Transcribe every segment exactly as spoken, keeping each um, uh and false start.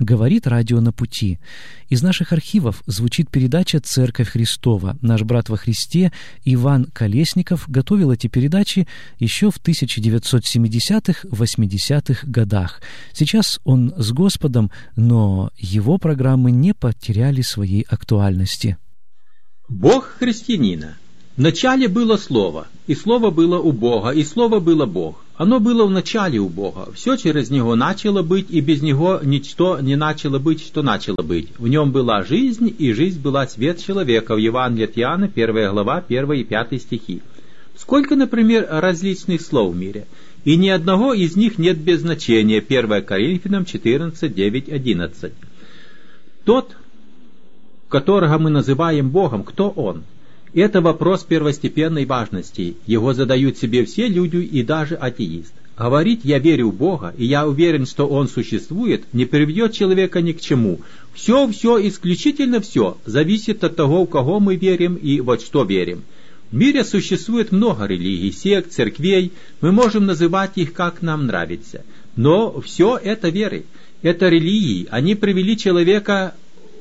Говорит радио «На пути». Из наших архивов звучит передача «Церковь Христова». Наш брат во Христе Иван Колесников готовил эти передачи еще в тысяча девятьсот семидесятых-восьмидесятых годах. Сейчас он с Господом, но его программы не потеряли своей актуальности. Бог христианина. Вначале было Слово, и Слово было у Бога, и Слово было Бог. Оно было в начале у Бога. Все через Него начало быть, и без Него ничто не начало быть, что начало быть. В Нем была жизнь, и жизнь была свет человека. В Евангелии от Иоанна, первая глава, первый и пятый стихи. Сколько, например, различных слов в мире, и ни одного из них нет без значения. первое Коринфянам четырнадцать, девять, одиннадцать. Тот, которого мы называем Богом, кто Он? Это вопрос первостепенной важности. Его задают себе все люди и даже атеист. Говорить «я верю в Бога» и «я уверен, что Он существует» не приведет человека ни к чему. Все, все, исключительно все, зависит от того, в кого мы верим и во что верим. В мире существует много религий, сект, церквей, мы можем называть их как нам нравится. Но все это веры, это религии, они привели человека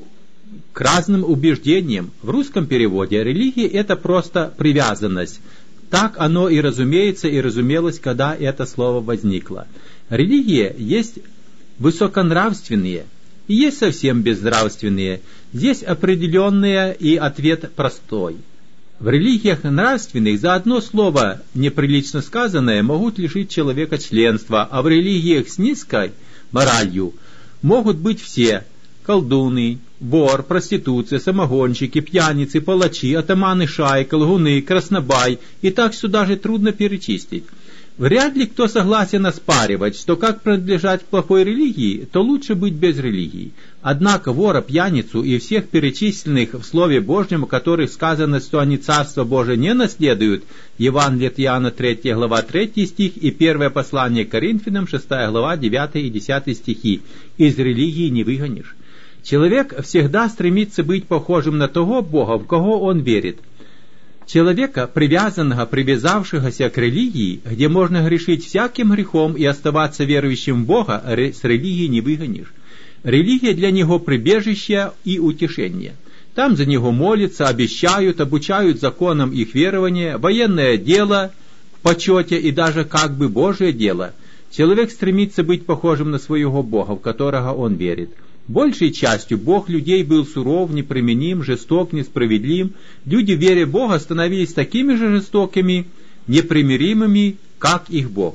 к разным убеждениям. В русском переводе религия — это просто привязанность. Так оно и разумеется, и разумелось, когда это слово возникло. Религия есть высоконравственные, и есть совсем безнравственные. Здесь определенные, и ответ простой. В религиях нравственных за одно слово неприлично сказанное могут лишить человека членства, а в религиях с низкой моралью могут быть все: колдуны, вор, проституция, самогонщики, пьяницы, палачи, атаманы шаек, лгуны, краснобай, и так сюда же трудно перечислить. Вряд ли кто согласен оспаривать, что как принадлежать к плохой религии, то лучше быть без религии. Однако вора, пьяницу и всех перечисленных в Слове Божьем, о которых сказано, что они Царство Божие не наследуют, Евангелие от Иоанна, третья глава, третий стих, и первое послание к Коринфянам, шестая глава, девятый и десятый стихи, из религии не выгонишь. Человек всегда стремится быть похожим на того Бога, в кого он верит. Человека, привязанного, привязавшегося к религии, где можно грешить всяким грехом и оставаться верующим в Бога, с религии не выгонишь. Религия для него прибежище и утешение. Там за него молятся, обещают, обучают законам их верования, военное дело в почете и даже как бы Божие дело. Человек стремится быть похожим на своего Бога, в которого он верит. Большей частью Бог людей был суров, неприменим, жесток, несправедлив. Люди, веря в Бога, становились такими же жестокими, непримиримыми, как их Бог.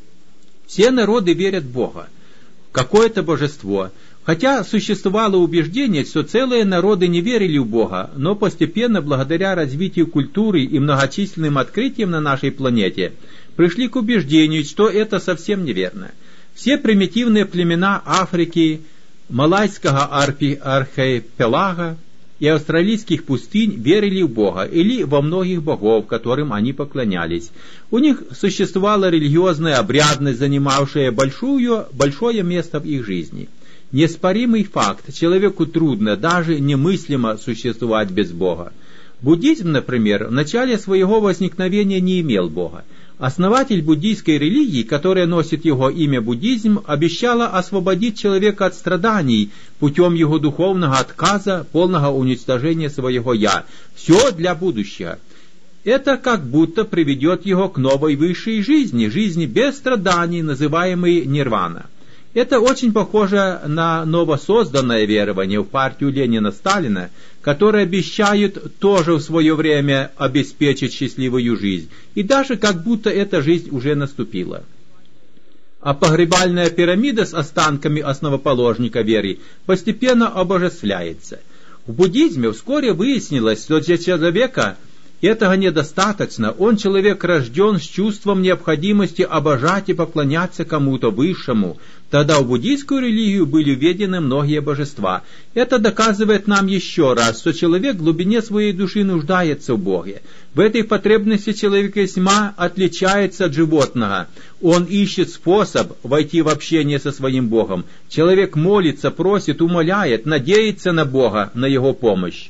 Все народы верят в Бога, в какое-то божество. Хотя существовало убеждение, что целые народы не верили в Бога, но постепенно, благодаря развитию культуры и многочисленным открытиям на нашей планете, пришли к убеждению, что это совсем неверно. Все примитивные племена Африки, Малайского архипелага и австралийских пустынь верили в Бога или во многих богов, которым они поклонялись. У них существовала религиозная обрядность, занимавшая большую, большое место в их жизни. Неоспоримый факт: человеку трудно, даже немыслимо существовать без Бога. Буддизм, например, в начале своего возникновения не имел Бога. Основатель буддийской религии, которая носит его имя буддизм, обещала освободить человека от страданий путем его духовного отказа, полного уничтожения своего «я». Все для будущего. Это как будто приведет его к новой высшей жизни, жизни без страданий, называемой нирвана. Это очень похоже на новосозданное верование в партию Ленина-Сталина, которые обещают тоже в свое время обеспечить счастливую жизнь, и даже как будто эта жизнь уже наступила. А погребальная пирамида с останками основоположника веры постепенно обожествляется. В буддизме вскоре выяснилось, что для человека этого недостаточно. Он, человек, рожден с чувством необходимости обожать и поклоняться кому-то высшему. Тогда в буддийскую религию были введены многие божества. Это доказывает нам еще раз, что человек в глубине своей души нуждается в Боге. В этой потребности человек весьма отличается от животного. Он ищет способ войти в общение со своим Богом. Человек молится, просит, умоляет, надеется на Бога, на Его помощь.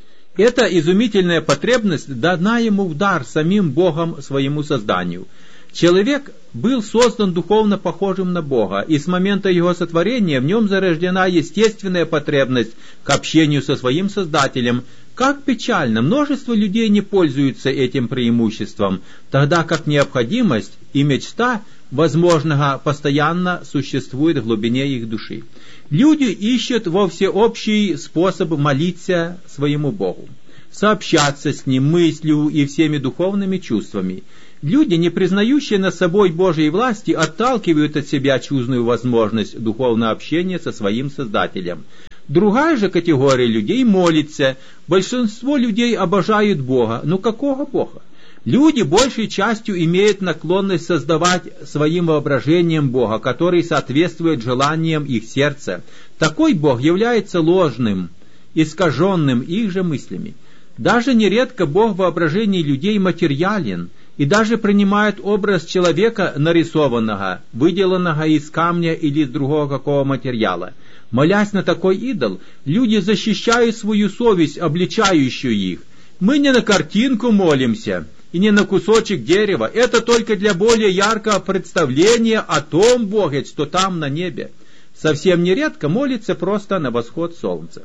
Эта изумительная потребность дана ему в дар самим Богом своему созданию. Человек был создан духовно похожим на Бога, и с момента его сотворения в нем зарождена естественная потребность к общению со своим Создателем. Как печально, множество людей не пользуются этим преимуществом, тогда как необходимость и мечта возможного постоянно существует в глубине их души. Люди ищут во всеобщий способ молиться своему Богу, сообщаться с Ним мыслью и всеми духовными чувствами. Люди, не признающие над собой Божьей власти, отталкивают от себя чудную возможность духовного общения со своим Создателем. Другая же категория людей молится. Большинство людей обожают Бога. Но какого Бога? Люди большей частью имеют наклонность создавать своим воображением Бога, который соответствует желаниям их сердца. Такой Бог является ложным, искаженным их же мыслями. Даже нередко Бог в воображении людей материален и даже принимает образ человека нарисованного, выделанного из камня или из другого какого материала. Молясь на такой идол, люди защищают свою совесть, обличающую их. Мы не на картинку молимся и не на кусочек дерева. Это только для более яркого представления о том Боге, что там на небе. Совсем нередко молится просто на восход солнца.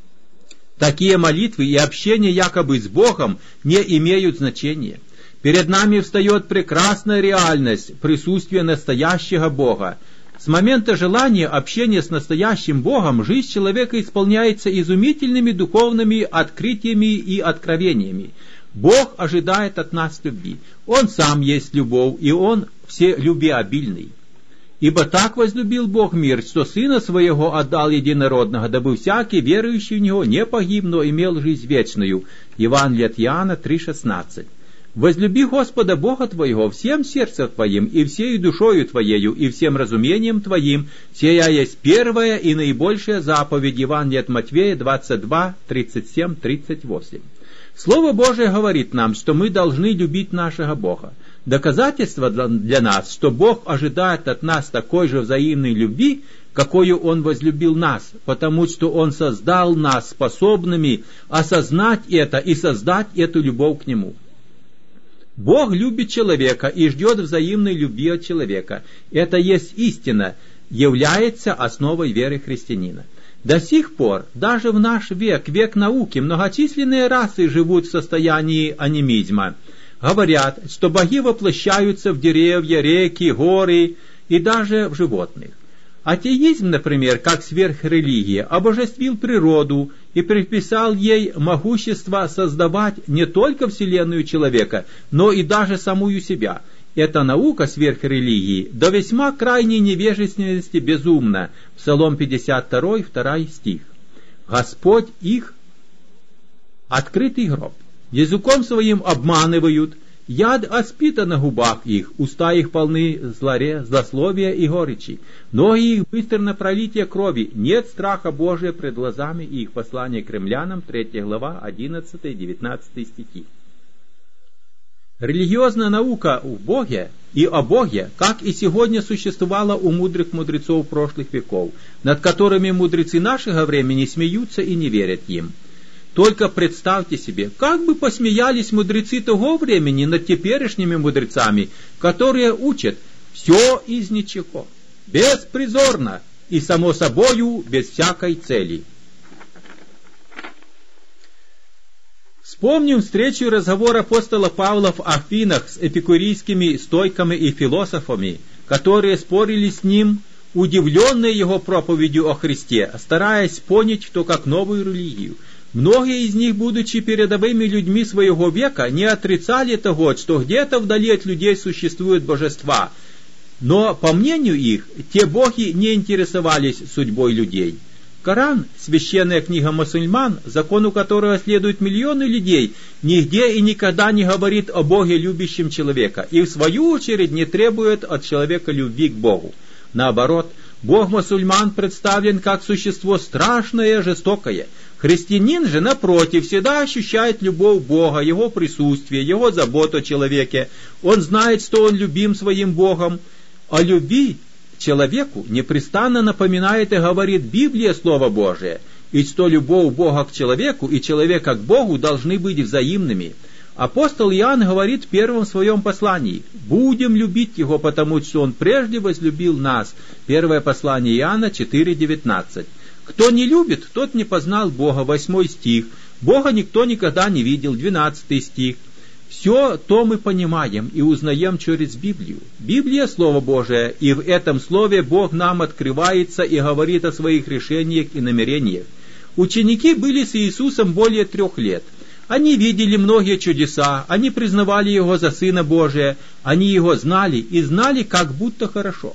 Такие молитвы и общение якобы с Богом не имеют значения. Перед нами встает прекрасная реальность присутствия настоящего Бога. С момента желания общения с настоящим Богом жизнь человека исполняется изумительными духовными открытиями и откровениями. Бог ожидает от нас любви. Он сам есть любовь, и Он вселюбеобильный. Ибо так возлюбил Бог мир, что Сына Своего отдал единородного, дабы всякий верующий в Него не погиб, но имел жизнь вечную. Евангелие от Иоанна три шестнадцать. Возлюби Господа Бога твоего всем сердцем твоим, и всею душою твоею, и всем разумением твоим. Сия есть первая и наибольшая заповедь. Евангелие от Матфея двадцать два, тридцать семь, тридцать восемь. Слово Божие говорит нам, что мы должны любить нашего Бога. Доказательство для нас, что Бог ожидает от нас такой же взаимной любви, какую Он возлюбил нас, потому что Он создал нас способными осознать это и создать эту любовь к Нему. Бог любит человека и ждет взаимной любви от человека. Это есть истина, является основой веры христианина. До сих пор, даже в наш век, век науки, многочисленные расы живут в состоянии анимизма. Говорят, что боги воплощаются в деревья, реки, горы и даже в животных. Атеизм, например, как сверхрелигия, обожествил природу и приписал ей могущество создавать не только вселенную человека, но и даже самую себя. Эта наука сверхрелигии до весьма крайней невежественности безумна. Псалом пятьдесят два, второй стих. Господь их открытый гроб. Языком своим обманывают, яд оспита на губах их, уста их полны злоре, злословия и горечи. Ноги их быстро на пролитие крови, нет страха Божия пред глазами их. Послание к римлянам, третья глава, одиннадцатый-девятнадцатый стихи. Религиозная наука в Боге и о Боге, как и сегодня существовала у мудрых мудрецов прошлых веков, над которыми мудрецы нашего времени смеются и не верят им. Только представьте себе, как бы посмеялись мудрецы того времени над теперешними мудрецами, которые учат все из ничего, беспризорно и само собою без всякой цели. Вспомним встречу и разговор апостола Павла в Афинах с эпикурейскими стойками и философами, которые спорили с ним, удивленные его проповедью о Христе, стараясь понять то как новую религию. Многие из них, будучи передовыми людьми своего века, не отрицали того, что где-то вдали от людей существуют божества. Но, по мнению их, те боги не интересовались судьбой людей. Коран, священная книга мусульман, закону которого следуют миллионы людей, нигде и никогда не говорит о Боге, любящем человека, и в свою очередь не требует от человека любви к Богу. Наоборот, Бог мусульман представлен как существо страшное, жестокое. Христианин же, напротив, всегда ощущает любовь Бога, Его присутствие, Его заботу о человеке. Он знает, что он любим своим Богом. О любви человеку непрестанно напоминает и говорит Библия, Слово Божие, и что любовь Бога к человеку и человека к Богу должны быть взаимными. Апостол Иоанн говорит в первом своем послании: «Будем любить Его, потому что Он прежде возлюбил нас». Первое послание Иоанна четыре девятнадцать. «Кто не любит, тот не познал Бога». Восьмой стих. «Бога никто никогда не видел». Двенадцатый стих. Все то мы понимаем и узнаем через Библию. Библия — Слово Божие, и в этом Слове Бог нам открывается и говорит о своих решениях и намерениях. Ученики были с Иисусом более трех лет. Они видели многие чудеса, они признавали Его за Сына Божия, они Его знали и знали как будто хорошо.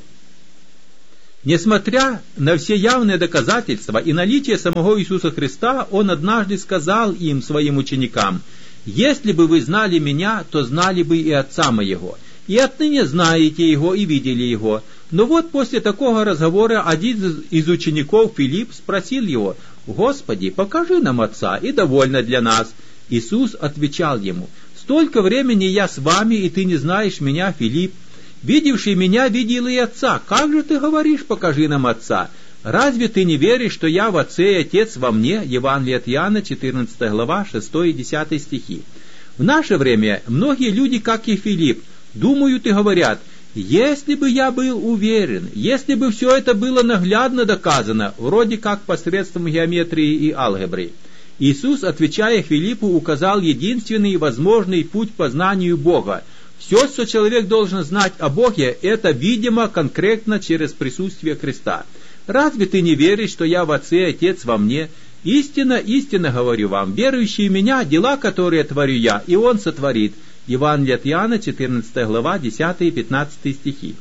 Несмотря на все явные доказательства и наличие самого Иисуса Христа, Он однажды сказал им, своим ученикам: «Если бы вы знали Меня, то знали бы и Отца Моего, и отныне знаете Его и видели Его». Но вот после такого разговора один из учеников, Филипп, спросил Его: «Господи, покажи нам Отца, и довольно для нас». Иисус отвечал ему: «Столько времени я с вами, и ты не знаешь Меня, Филипп? Видевший Меня видел и Отца. Как же ты говоришь: покажи нам Отца? Разве ты не веришь, что я в Отце и Отец во мне?» Евангелие от Иоанна, четырнадцатая глава, шестой и десятый стихи. В наше время многие люди, как и Филипп, думают и говорят: «Если бы я был уверен, если бы все это было наглядно доказано, вроде как посредством геометрии и алгебры». Иисус, отвечая Филиппу, указал единственный возможный путь к познанию Бога. Все, что человек должен знать о Боге, это видимо конкретно через присутствие Христа. «Разве ты не веришь, что я в Отце и Отец во мне? Истинно, истинно говорю вам, верующий в Меня, дела, которые творю я, и Он сотворит». Евангелие от Иоанна, четырнадцатая глава, десятый и пятнадцатый стихи.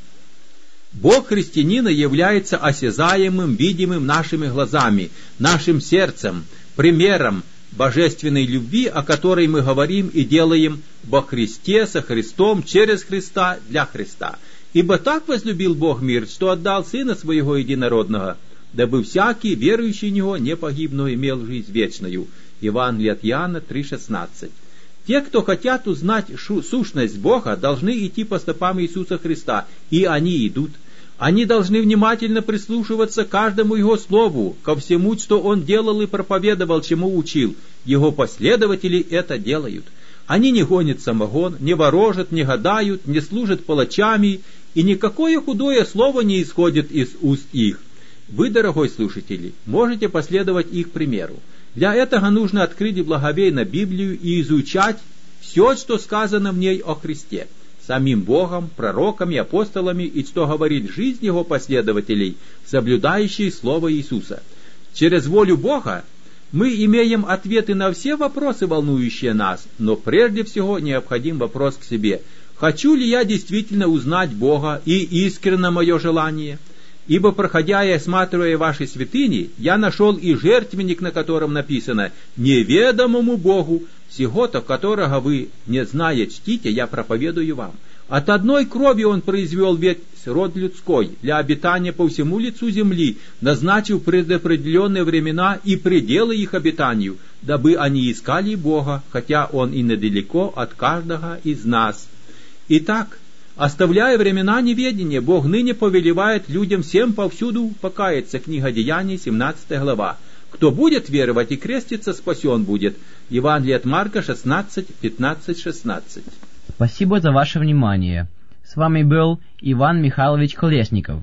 Бог христианина является осязаемым, видимым нашими глазами, нашим сердцем, примером божественной любви, о которой мы говорим и делаем во Христе, со Христом, через Христа, для Христа. «Ибо так возлюбил Бог мир, что отдал Сына Своего Единородного, дабы всякий, верующий в Него, не погиб, но имел жизнь вечную». Евангелие от Иоанна три шестнадцать. Те, кто хотят узнать сущность Бога, должны идти по стопам Иисуса Христа, и они идут. Они должны внимательно прислушиваться к каждому Его слову, ко всему, что Он делал и проповедовал, чему учил. Его последователи это делают. Они не гонят самогон, не ворожат, не гадают, не служат палачами, и никакое худое слово не исходит из уст их. Вы, дорогой слушатель, можете последовать их примеру. Для этого нужно открыть благоговейно Библию и изучать все, что сказано в ней о Христе, самим Богом, пророками, апостолами, и что говорит жизнь Его последователей, соблюдающих Слово Иисуса. Через волю Бога мы имеем ответы на все вопросы, волнующие нас, но прежде всего необходим вопрос к себе: хочу ли я действительно узнать Бога, и искренно мое желание? Ибо, проходя и осматривая ваши святыни, я нашел и жертвенник, на котором написано: неведомому Богу, сего-то, которого вы, не зная, чтите, я проповедую вам. От одной крови Он произвел весь род людской для обитания по всему лицу земли, назначив предопределенные времена и пределы их обитанию, дабы они искали Бога, хотя Он и недалеко от каждого из нас. Итак, оставляя времена неведения, Бог ныне повелевает людям всем повсюду покаяться. Книга Деяний, семнадцатая глава. Кто будет веровать и креститься, спасен будет. Евангелие от Марка шестнадцать, пятнадцать, шестнадцать. Спасибо за ваше внимание. С вами был Иван Михайлович Колесников.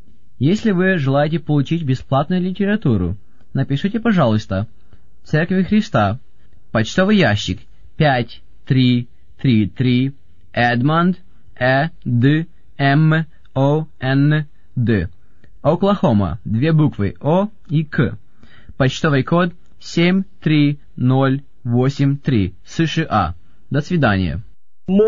Если вы желаете получить бесплатную литературу, напишите, пожалуйста, Церковь Христа, почтовый ящик пять три три три, Эдмонд, Э, Д, М, О, Н, Д. Оклахома, две буквы О и К. Почтовый код семь три ноль восемь три, США. До свидания.